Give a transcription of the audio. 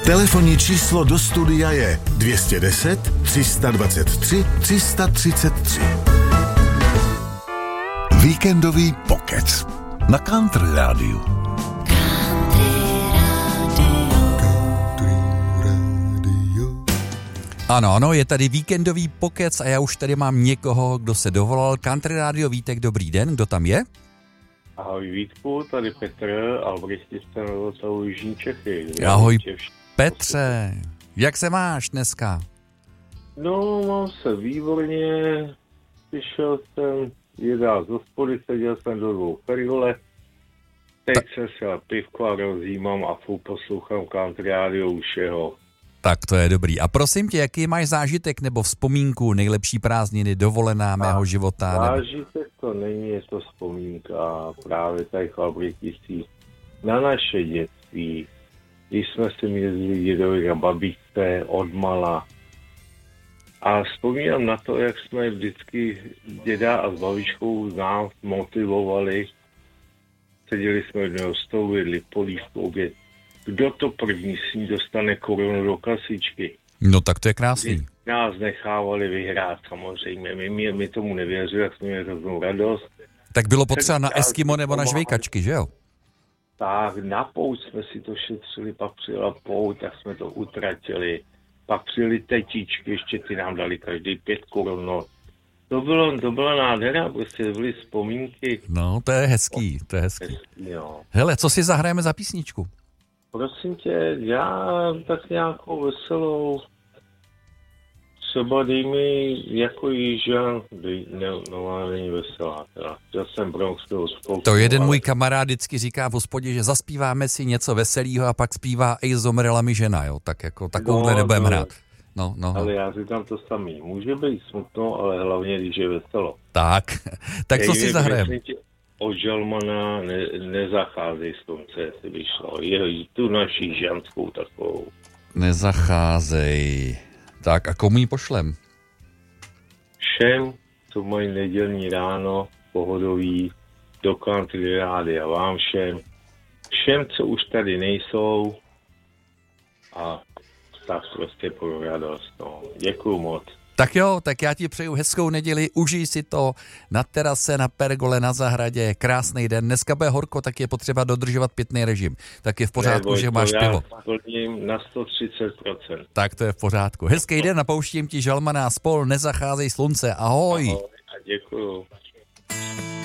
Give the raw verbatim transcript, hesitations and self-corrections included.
Telefonní číslo do studia je dvě stě deset, tři dvacet tři, tři třicet tři. Víkendový pokec na Country Rádiu. Ano, ano, je tady víkendový pokec a já už tady mám někoho, kdo se dovolal. Country Rádio Vítek, dobrý den, kdo tam je? Ahoj Vítku, tady Petr, Albrechti jste nebo celou Jižní Čechy. Ahoj Petře, jak se máš dneska? No, mám se výborně, přišel jsem jedná z hospody, seděl jsem do dvou pergole, teď Ta... jsem se pivko a rozjímám a furt poslouchám Country Rádio už jeho. Tak to je dobrý. A prosím tě, jaký máš zážitek nebo vzpomínku, nejlepší prázdniny, dovolená mého života? Zážitek to není, je to vzpomínka právě tady v Albrechticích na naše dětství, když jsme si jezdili dědovi a babičce odmala. A vzpomínám na to, jak jsme vždycky děda a s babičkou nás motivovali. Seděli jsme v jedného stolu, jedli polívku, oběd. Kdo to první sní dostane korunu do kasičky? No tak to je krásný. Kdy nás nechávali vyhrát samozřejmě. My, my, my tomu nevěřili, jak jsme měli hroznou radost. Tak bylo potřeba na Eskimo nebo na žvejkačky, že jo? Tak na pouť jsme si to šetřili, pak přijela pouť, tak jsme to utratili. Pak přijeli tetičky, ještě ty nám dali každý pět korun. No. To, bylo, to byla nádhera, prostě byly vzpomínky. No, to je hezký, to je hezký. hezký jo. Hele, co si zahrajeme za písničku? Prosím tě, já tak nějakou veselou, třeba dej mi jako Jižan, ne, no, není veselá, teda. Já jsem bronxovou spolku. To jeden ale... můj kamarád vždycky říká v hospodě, že zaspíváme si něco veselýho a pak zpívá Ej, zomrela mi žena, jo, tak jako takovouhle no, nebudeme no, hrát. No, no, ale no. já říkám to samý, může být smutno, ale hlavně, když je veselo. Tak, tak Ej, co si zahrajeme? Od Žalmana ne, nezacházej slunce, si vyšlo. Je tu naší ženskou takovou. Nezacházej. Tak a komu ji pošlem? Všem, co mají nedělní ráno, pohodový, do Country Rádia, vám všem. Všem, co už tady nejsou. A tak prostě pro radost. No. Děkuju moc. Tak jo, tak já ti přeju hezkou neděli, užij si to na terase, na pergole, na zahradě, krásný den. Dneska bude horko, tak je potřeba dodržovat pitný režim. Tak je v pořádku, ne, že máš pivo. Já splním na sto třicet procent. Tak to je v pořádku. Hezký den, napouštím ti Žalmana a spol, nezacházej slunce, ahoj. Ahoj a děkuju.